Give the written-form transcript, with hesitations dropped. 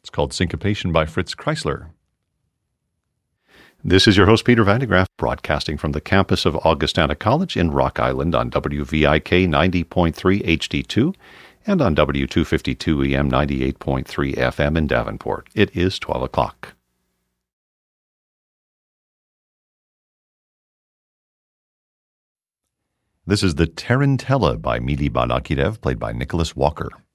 It's called Syncopation by Fritz Kreisler. This is your host, Peter Van de Graaff, broadcasting from the campus of Augustana College in Rock Island on WVIK 90.3 HD2 and on W252 EM 98.3 FM in Davenport. It is 12 o'clock. This is the Tarantella by Mili Balakirev, played by Nicholas Walker.